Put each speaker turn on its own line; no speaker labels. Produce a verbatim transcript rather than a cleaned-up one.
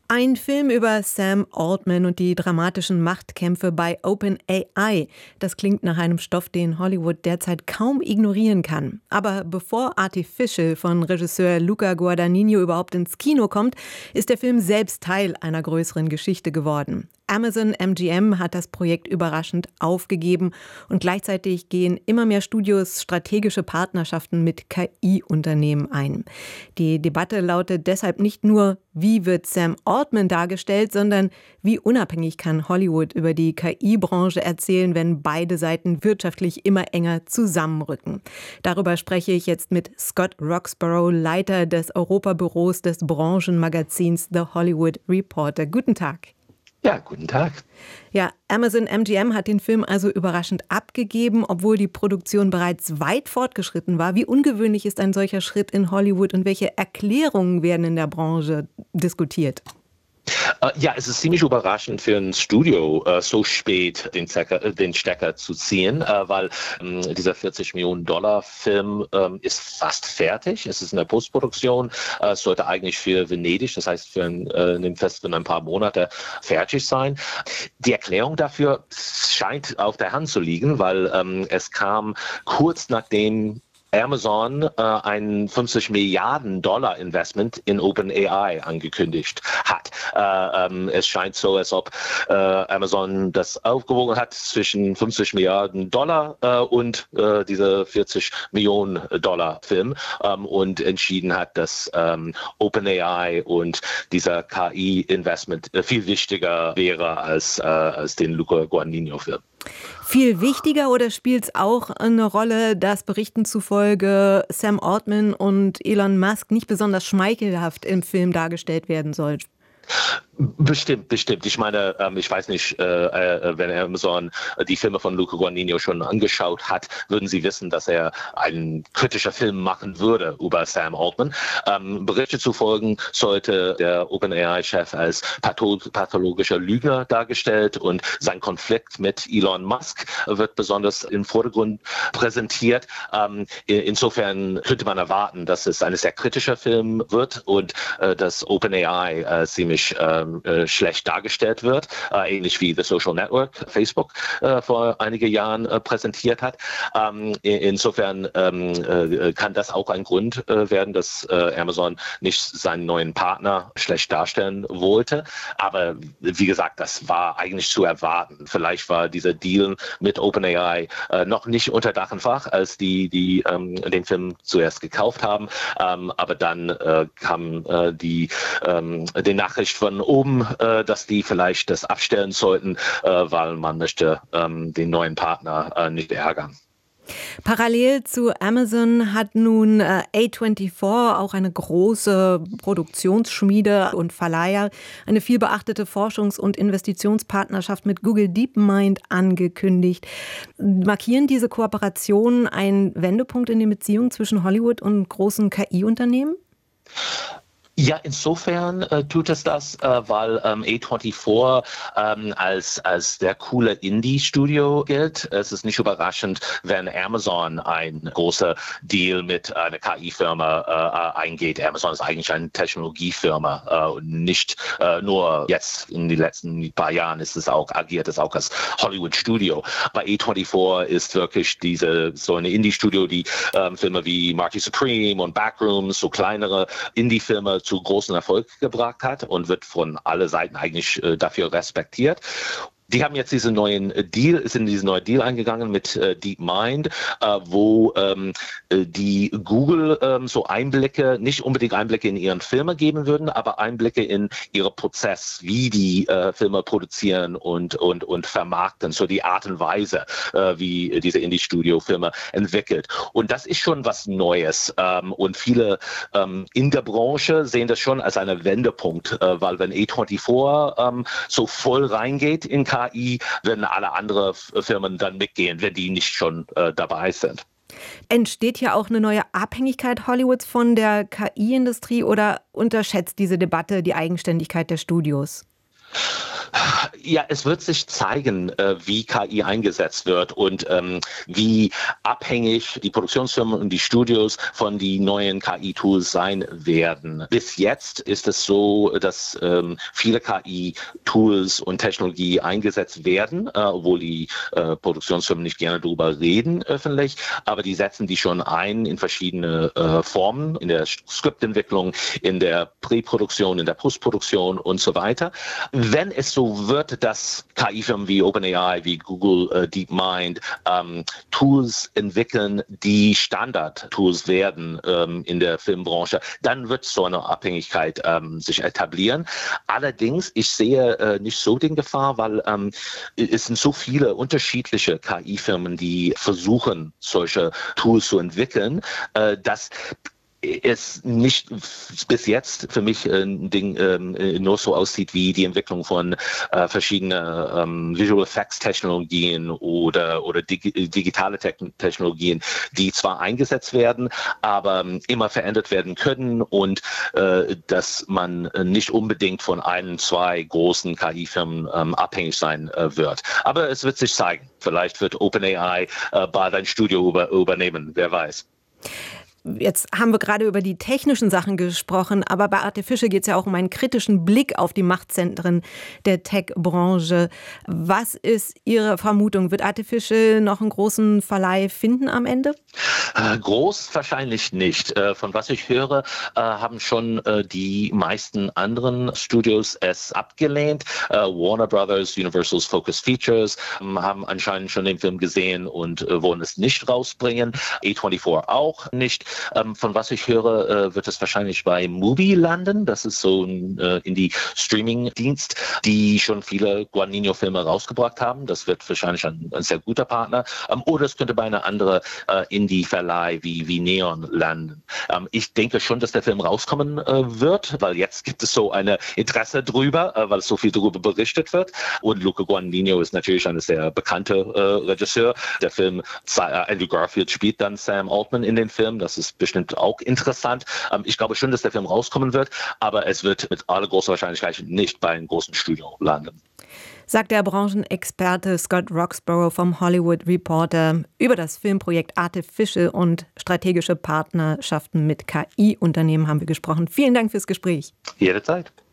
Ein Film über Sam Altman und die dramatischen Machtkämpfe bei OpenAI. Das klingt nach einem Stoff, den Hollywood derzeit kaum ignorieren kann. Aber bevor Artificial von Regisseur Luca Guadagnino überhaupt ins Kino kommt, ist der Film selbst Teil einer größeren Geschichte geworden. Amazon M G M hat das Projekt überraschend aufgegeben und gleichzeitig gehen immer mehr Studios strategische Partnerschaften mit K I-Unternehmen ein. Die Debatte lautet deshalb nicht nur, wie wird Sam Altman dargestellt, sondern wie unabhängig kann Hollywood über die K I-Branche erzählen, wenn beide Seiten wirtschaftlich immer enger zusammenrücken. Darüber spreche ich jetzt mit Scott Roxborough, Leiter des Europabüros des Branchenmagazins The Hollywood Reporter. Guten Tag.
Ja, guten Tag.
Ja, Amazon M G M hat den Film also überraschend abgegeben, obwohl die Produktion bereits weit fortgeschritten war. Wie ungewöhnlich ist ein solcher Schritt in Hollywood und welche Erklärungen werden in der Branche diskutiert?
Uh, ja, es ist ziemlich überraschend für ein Studio, uh, so spät den, Zecker, den Stecker zu ziehen, uh, weil um, dieser vierzig Millionen Dollar Film um, ist fast fertig. Es ist in der Postproduktion, uh, sollte eigentlich für Venedig, das heißt für ein, uh, ein Fest in ein paar Monate fertig sein. Die Erklärung dafür scheint auf der Hand zu liegen, weil um, es kam kurz nachdem Amazon äh, ein fünfzig Milliarden Dollar Investment in OpenAI angekündigt hat. Äh, ähm, es scheint so, als ob äh, Amazon das aufgewogen hat zwischen fünfzig Milliarden Dollar äh, und äh, diese vierzig Millionen Dollar Film ähm, und entschieden hat, dass ähm, OpenAI und dieser K I-Investment äh, viel wichtiger wäre als, äh, als den Luca Guadagnino-Film.
Viel wichtiger oder spielt es auch eine Rolle, dass Berichten zufolge Sam Altman und Elon Musk nicht besonders schmeichelhaft im Film dargestellt werden sollen?
Bestimmt, bestimmt. Ich meine, ähm, ich weiß nicht, äh, äh, wenn Amazon die Filme von Luca Guadagnino schon angeschaut hat, würden Sie wissen, dass er einen kritischen Film machen würde über Sam Altman. Ähm, Berichte zufolge sollte der OpenAI-Chef als patho- pathologischer Lügner dargestellt und sein Konflikt mit Elon Musk wird besonders im Vordergrund präsentiert. Ähm, insofern könnte man erwarten, dass es ein sehr kritischer Film wird und äh, dass OpenAI äh, ziemlich äh, Äh, schlecht dargestellt wird, äh, ähnlich wie The Social Network, Facebook, äh, vor einigen Jahren äh, präsentiert hat. Ähm, insofern ähm, äh, kann das auch ein Grund äh, werden, dass äh, Amazon nicht seinen neuen Partner schlecht darstellen wollte. Aber wie gesagt, das war eigentlich zu erwarten. Vielleicht war dieser Deal mit OpenAI äh, noch nicht unter Dach und Fach, als die, die ähm, den Film zuerst gekauft haben. Ähm, aber dann äh, kam äh, die, ähm, die Nachricht von oben, äh, dass die vielleicht das abstellen sollten, äh, weil man möchte ähm, den neuen Partner äh, nicht ärgern.
Parallel zu Amazon hat nun äh, A vierundzwanzig, auch eine große Produktionsschmiede und Verleiher, eine vielbeachtete Forschungs- und Investitionspartnerschaft mit Google DeepMind angekündigt. Markieren diese Kooperationen einen Wendepunkt in den Beziehungen zwischen Hollywood und großen K I-Unternehmen?
Ja, insofern äh, tut es das, äh, weil ähm, A vierundzwanzig ähm, als, als der coole Indie-Studio gilt. Es ist nicht überraschend, wenn Amazon ein großer Deal mit einer K I-Firma äh, eingeht. Amazon ist eigentlich eine Technologiefirma äh, und nicht äh, nur jetzt in den letzten paar Jahren ist es auch, agiert es auch als Hollywood-Studio. Bei A vierundzwanzig ist wirklich diese, so eine Indie-Studio, die ähm, Filme wie Marty Supreme und Backrooms, so kleinere Indie-Filme zu großen Erfolg gebracht hat und wird von allen Seiten eigentlich äh, dafür respektiert. Die haben jetzt diesen neuen Deal, ist in diesen neuen Deal eingegangen mit äh, DeepMind, äh, wo ähm, die Google ähm, so Einblicke, nicht unbedingt Einblicke in ihren Filme geben würden, aber Einblicke in ihren Prozess, wie die äh, Filme produzieren und, und, und vermarkten, so die Art und Weise, äh, wie diese Indie-Studio-Filme entwickelt. Und das ist schon was Neues. Ähm, und viele ähm, in der Branche sehen das schon als einen Wendepunkt, äh, weil wenn A vierundzwanzig ähm, so voll reingeht in K I, werden alle anderen Firmen dann mitgehen, wenn die nicht schon äh, dabei sind.
Entsteht hier auch eine neue Abhängigkeit Hollywoods von der K I-Industrie oder unterschätzt diese Debatte die Eigenständigkeit der Studios?
Ja, es wird sich zeigen, äh, wie K I eingesetzt wird und ähm, wie abhängig die Produktionsfirmen und die Studios von den neuen K I-Tools sein werden. Bis jetzt ist es so, dass ähm, viele K I-Tools und Technologie eingesetzt werden, äh, obwohl die äh, Produktionsfirmen nicht gerne darüber reden öffentlich, aber die setzen die schon ein in verschiedene äh, Formen, in der Skriptentwicklung, in der Präproduktion, in der Postproduktion und so weiter. Wenn es so wird, dass K I-Firmen wie OpenAI, wie Google, äh, DeepMind ähm, Tools entwickeln, die Standard-Tools werden ähm, in der Filmbranche, dann wird so eine Abhängigkeit ähm, sich etablieren. Allerdings, ich sehe äh, nicht so den Gefahr, weil ähm, es sind so viele unterschiedliche K I-Firmen, die versuchen, solche Tools zu entwickeln, äh, dass es nicht bis jetzt für mich ein Ding ähm, nur so aussieht wie die Entwicklung von äh, verschiedenen ähm, Visual Effects Technologien oder, oder dig- digitale Te- Technologien, die zwar eingesetzt werden, aber ähm, immer verändert werden können und äh, dass man nicht unbedingt von ein, zwei großen K I-Firmen ähm, abhängig sein äh, wird. Aber es wird sich zeigen. Vielleicht wird OpenAI äh, bald ein Studio über, übernehmen, wer weiß.
Jetzt haben wir gerade über die technischen Sachen gesprochen, aber bei Artificial geht es ja auch um einen kritischen Blick auf die Machtzentren der Tech-Branche. Was ist Ihre Vermutung? Wird Artificial noch einen großen Verleih finden am Ende?
Äh, groß wahrscheinlich nicht. Äh, von was ich höre, äh, haben schon äh, die meisten anderen Studios es abgelehnt. Äh, Warner Brothers, Universal's Focus Features ähm, haben anscheinend schon den Film gesehen und äh, wollen es nicht rausbringen. A vierundzwanzig auch nicht. Ähm, von was ich höre, äh, wird es wahrscheinlich bei Mubi landen. Das ist so ein äh, Indie-Streaming-Dienst, die schon viele Guadagnino-Filme rausgebracht haben. Das wird wahrscheinlich ein, ein sehr guter Partner. Ähm, oder es könnte bei einer anderen äh, Indie-Verleih wie, wie Neon landen. Ähm, ich denke schon, dass der Film rauskommen äh, wird, weil jetzt gibt es so eine Interesse drüber, äh, weil so viel darüber berichtet wird. Und Luca Guadagnino ist natürlich ein sehr bekannter äh, Regisseur. Der Film, äh, Andrew Garfield spielt dann Sam Altman in den Film. Das ist bestimmt auch interessant. Ähm, ich glaube schon, dass der Film rauskommen wird, aber es wird mit aller großer Wahrscheinlichkeit nicht bei einem großen Studio landen.
Sagt der Branchenexperte Scott Roxborough vom Hollywood Reporter. Über das Filmprojekt Artificial und strategische Partnerschaften mit K I-Unternehmen haben wir gesprochen. Vielen Dank fürs Gespräch.
Jederzeit.